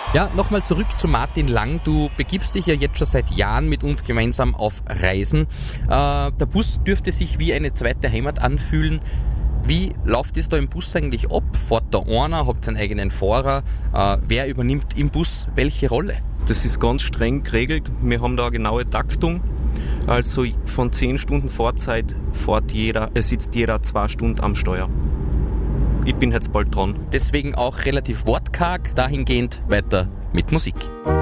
Ja, nochmal zurück zu Martin Lang. Du begibst dich ja jetzt schon seit Jahren mit uns gemeinsam auf Reisen. Der Bus dürfte sich wie eine zweite Heimat anfühlen. Wie läuft es da im Bus eigentlich ab? Fährt da einer, habt ihr einen eigenen Fahrer? Wer übernimmt im Bus welche Rolle? Das ist ganz streng geregelt. Wir haben da eine genaue Taktung. Also von 10 Stunden Fahrzeit sitzt jeder 2 Stunden am Steuer. Ich bin jetzt bald dran. Deswegen auch relativ wortkarg, dahingehend weiter mit Musik.